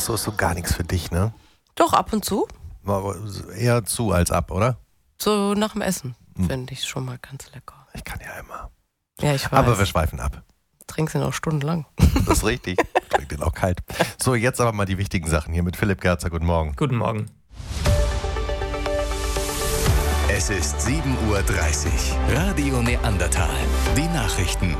so ist so gar nichts für dich, ne? Doch, ab und zu. Aber eher zu als ab, oder? So nach dem Essen finde ich schon mal ganz lecker. Ich kann ja immer. Ja, ich weiß. Aber wir schweifen ab. Trinkst ihn auch stundenlang. Das ist richtig. Trink den auch kalt. So, jetzt aber mal die wichtigen Sachen hier mit Philipp Gerzer. Guten Morgen. Guten Morgen. Es ist 7.30 Uhr. Radio Neandertal. Die Nachrichten.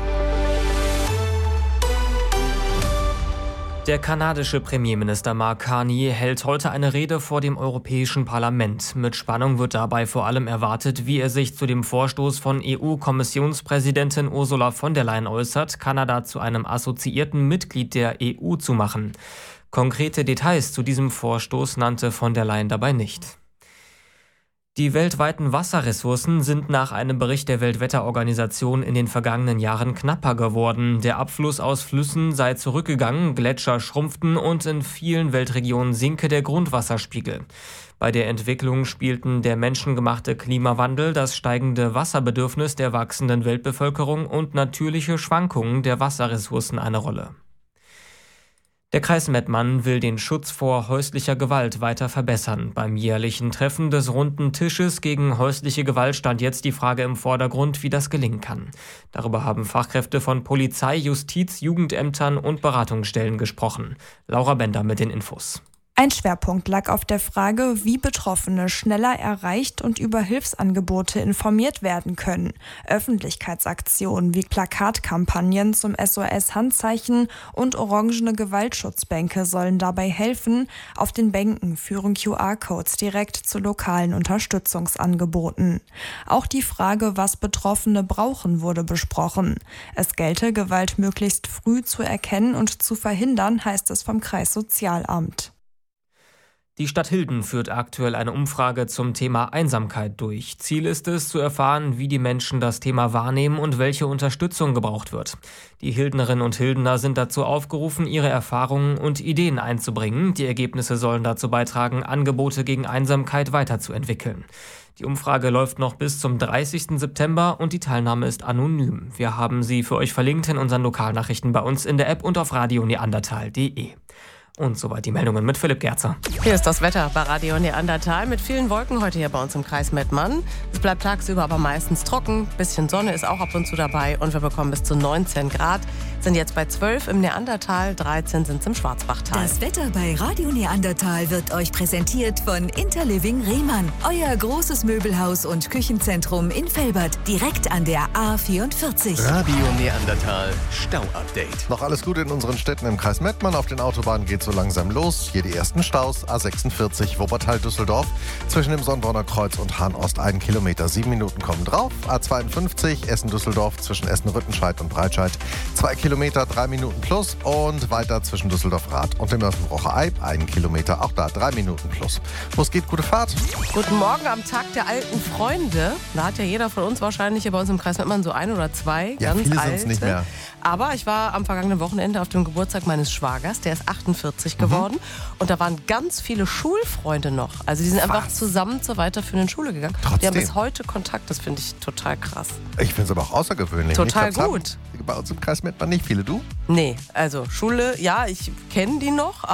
Der kanadische Premierminister Mark Carney hält heute eine Rede vor dem Europäischen Parlament. Mit Spannung wird dabei vor allem erwartet, wie er sich zu dem Vorstoß von EU-Kommissionspräsidentin Ursula von der Leyen äußert, Kanada zu einem assoziierten Mitglied der EU zu machen. Konkrete Details zu diesem Vorstoß nannte von der Leyen dabei nicht. Die weltweiten Wasserressourcen sind nach einem Bericht der Weltwetterorganisation in den vergangenen Jahren knapper geworden. Der Abfluss aus Flüssen sei zurückgegangen, Gletscher schrumpften und in vielen Weltregionen sinke der Grundwasserspiegel. Bei der Entwicklung spielten der menschengemachte Klimawandel, das steigende Wasserbedürfnis der wachsenden Weltbevölkerung und natürliche Schwankungen der Wasserressourcen eine Rolle. Der Kreis Mettmann will den Schutz vor häuslicher Gewalt weiter verbessern. Beim jährlichen Treffen des Runden Tisches gegen häusliche Gewalt stand jetzt die Frage im Vordergrund, wie das gelingen kann. Darüber haben Fachkräfte von Polizei, Justiz, Jugendämtern und Beratungsstellen gesprochen. Laura Bender mit den Infos. Ein Schwerpunkt lag auf der Frage, wie Betroffene schneller erreicht und über Hilfsangebote informiert werden können. Öffentlichkeitsaktionen wie Plakatkampagnen zum SOS-Handzeichen und orangene Gewaltschutzbänke sollen dabei helfen. Auf den Bänken führen QR-Codes direkt zu lokalen Unterstützungsangeboten. Auch die Frage, was Betroffene brauchen, wurde besprochen. Es gelte, Gewalt möglichst früh zu erkennen und zu verhindern, heißt es vom Kreissozialamt. Die Stadt Hilden führt aktuell eine Umfrage zum Thema Einsamkeit durch. Ziel ist es, zu erfahren, wie die Menschen das Thema wahrnehmen und welche Unterstützung gebraucht wird. Die Hildnerinnen und Hildner sind dazu aufgerufen, ihre Erfahrungen und Ideen einzubringen. Die Ergebnisse sollen dazu beitragen, Angebote gegen Einsamkeit weiterzuentwickeln. Die Umfrage läuft noch bis zum 30. September und die Teilnahme ist anonym. Wir haben sie für euch verlinkt in unseren Lokalnachrichten bei uns in der App und auf radioneandertal.de. Und soweit die Meldungen mit Philipp Gerzer. Hier ist das Wetter bei Radio Neandertal mit vielen Wolken heute hier bei uns im Kreis Mettmann. Es bleibt tagsüber aber meistens trocken. Bisschen Sonne ist auch ab und zu dabei und wir bekommen bis zu 19 Grad. Sind jetzt bei 12 im Neandertal, 13 sind es im Schwarzbachtal. Das Wetter bei Radio Neandertal wird euch präsentiert von Interliving Rehmann. Euer großes Möbelhaus und Küchenzentrum in Velbert, direkt an der A44. Radio Neandertal Stau-Update. Noch alles Gute in unseren Städten im Kreis Mettmann. Auf den Autobahnen geht so langsam los. Hier die ersten Staus. A46 Wuppertal-Düsseldorf. Zwischen dem Sonnbronner Kreuz und Hahn-Ost 1 Kilometer. 7 Minuten kommen drauf. A52 Essen-Düsseldorf zwischen Essen-Rüttenscheid und Breitscheid. 2 Kilometer, 3 Minuten plus. Und weiter zwischen Düsseldorf-Rath und dem Mörsenbrocher Eib. 1 Kilometer, auch da 3 Minuten plus. Wo es geht, gute Fahrt. Guten Morgen am Tag der alten Freunde. Da hat ja jeder von uns wahrscheinlich hier bei uns im Kreis Mettmann so ein oder zwei Ja, ganz viele alte. sind es nicht mehr. Aber ich war am vergangenen Wochenende auf dem Geburtstag meines Schwagers, der ist 48 geworden. Und da waren ganz viele Schulfreunde noch. Also die sind einfach zusammen zur weiterführenden Schule gegangen. Die haben bis heute Kontakt, das finde ich total krass. Ich finde es aber auch außergewöhnlich. Total Ich glaub, gut. Bei uns im Kreis Mettmann nicht viele. Du? Nee, also Schule, ja, ich kenne die noch,